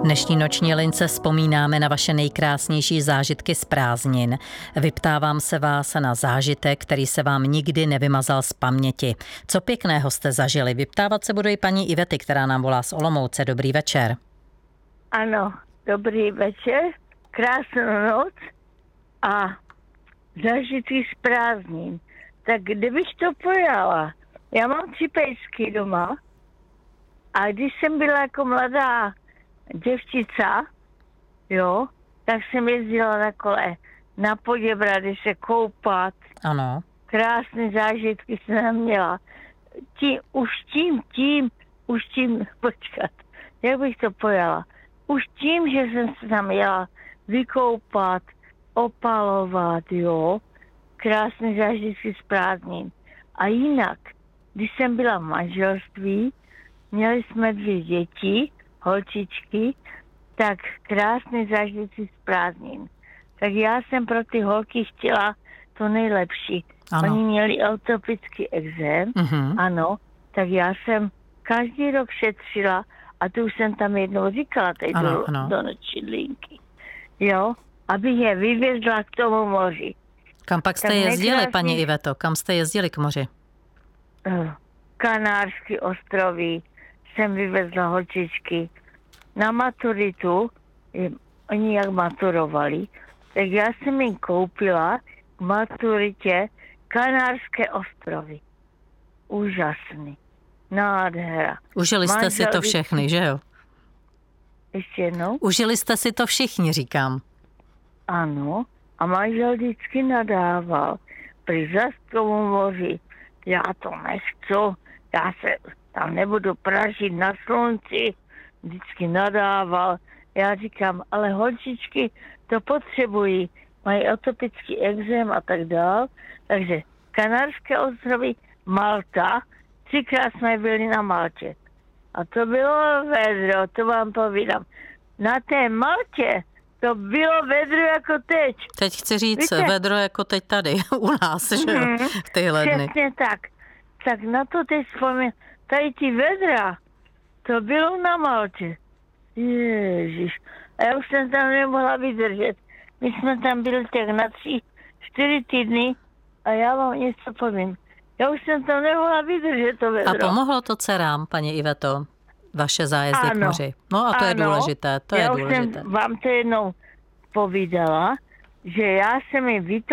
V dnešní noční lince vzpomínáme na vaše nejkrásnější zážitky z prázdnin. Vyptávám se vás na zážitek, který se vám nikdy nevymazal z paměti. Co pěkného jste zažili? Vyptávat se budu i paní Ivety, která nám volá z Olomouce. Dobrý večer. Ano, dobrý večer, krásnou noc a zážitky z prázdnin. Tak kdybych to pojala, já mám 3 pejsky doma a když jsem byla jako mladá děvčica, jo, tak jsem jezdila na kole na Poděbrady se koupat. Ano. Krásné zážitky jsem měla. Počkat, jak bych to pojala? Už tím, že jsem se tam jela vykoupat, opalovat, jo, krásné zážitky z prázdnin. A jinak, když jsem byla v manželství, měli jsme 2 děti, holčičky, tak krásné zážitky z prázdnin. Tak já jsem pro ty holky chtěla to nejlepší. Ano. Oni měli atopický ekzém, ano, tak já jsem každý rok šetřila a to už jsem tam jednou říkala, tady do nočidlínky, jo, abych je vyvezla k tomu moři. Kam pak jste jezdili, paní Iveto? Kam jste jezdili k moři? Kanárské ostrovy jsem vyvezla holčičky. Na maturitu, oni jak maturovali, tak já jsem jim koupila k maturitě Kanárské ostrovy. Úžasný. Nádhera. Užili jste si to všechny, že jo? Ještě jednou? Užili jste si to všichni, říkám. Ano. A manžel vždycky nadával. Při Zastkovu moři. Já to nechci. Já se tam nebudu pražit na slunci. Vždycky nadával. Já říkám, ale holčičky to potřebují. Mají atopický ekzém a tak dál. Takže Kanárské ostrovy, Malta. 3krát jsme byli na Maltě. A to bylo vedro, to vám povídám. Na té Maltě to bylo vedro jako teď. Teď chci říct, víte? Vedro jako teď tady, u nás, že jo, v tyhle dny. Přesně tak. Tak na to teď vzpomínám. Tady ty vedra, to bylo na Maltě. Ježiš. A já už jsem tam nemohla vydržet. My jsme tam byli tak na 3-4 týdny a já vám něco povím. Já už jsem tam nemohla vydržet to vedro. A pomohlo to dcerám, paní Iveto, vaše zájezdy k moři? No a to je důležité, já už jsem vám to jednou povídala, že já jsem mi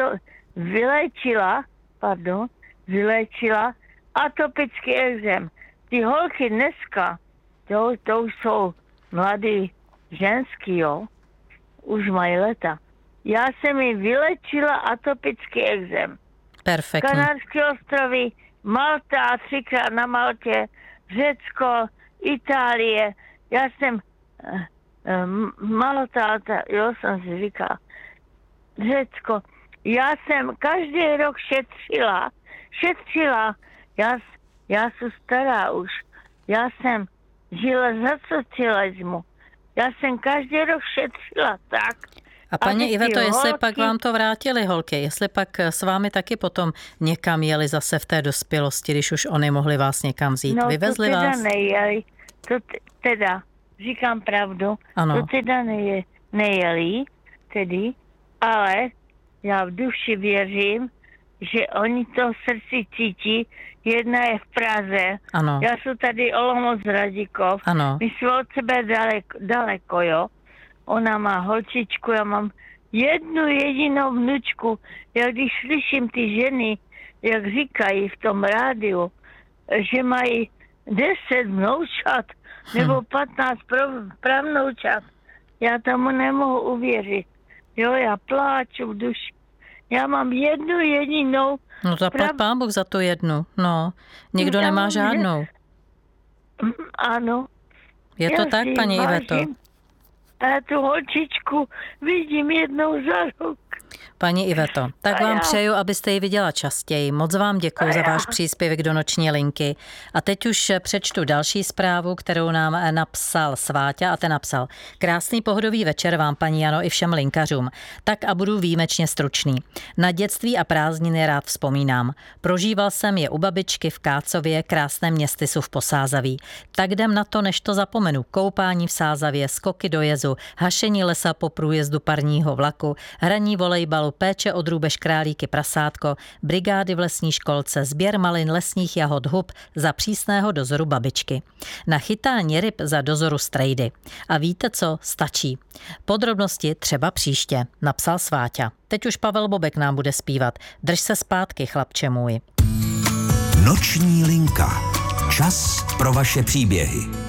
vylečila atopický ekzém. Ty holky dneska, to už jsou mladý ženský, jo, už mají leta. Já jsem mi vylečila atopický ekzém. Perfektní. Kanárské ostrovy, Malta, 3krát na Maltě, Řecko, Itálie. Já jsem Malta, jo, jsem si říkala, Řecko. Já jsem každý rok šetřila. Já jsem stará už. Já jsem žila za socialismu. Já jsem každý rok šetřila tak. A paní Iveto, jestli pak vám to vrátili holky, jestli pak s vámi taky potom někam jeli zase v té dospělosti, když už oni mohli vás někam vzít. No, vyvezli to teda vás? Nejeli. To teda, říkám pravdu, ano. To teda nejeli, tedy, ale já v duši věřím, že oni to v srdci cítí. Jedna je v Praze, ano. Já jsem tady Olomouc Radikov, ano. My jsme od sebe daleko, jo. Ona má holčičku, já mám jednu jedinou vnučku. Já když slyším ty ženy, jak říkají v tom rádiu, že mají 10 vnoučat nebo 15 pravnoučat, já tomu nemohu uvěřit. Jo, já pláču v duši. Já mám jednu jedinou. No zaplať Pán Bůh za tu jednu. No, nikdo nemá žádnou. Ano. Je to tak, paní Iveto? A tu holčičku vidím jednou za rok. Paní Iveto, tak vám přeju, abyste ji viděla častěji. Moc vám děkuji za váš příspěvek do noční linky. A teď už přečtu další zprávu, kterou nám napsal Sváťa a ten napsal: krásný pohodový večer vám, paní Jano, i všem linkařům. Tak a budu výjimečně stručný. Na dětství a prázdniny rád vzpomínám. Prožíval jsem je u babičky v Kácově, krásném městysu v Posázaví. Tak jdem na to, než to zapomenu. Koupání v Sázavě, skoky do jezu, hašení lesa po průjezdu parního vlaku, hraní volejbalu, péče o drůbež, králíky, prasátko, brigády v lesní školce, sběr malin, lesních jahod, hub za přísného dozoru babičky. Na chytání ryb za dozoru strejdy. A víte co? Stačí. Podrobnosti třeba příště, napsal Sváťa. Teď už Pavel Bobek nám bude zpívat. Drž se zpátky, chlapče můj. Noční linka. Čas pro vaše příběhy.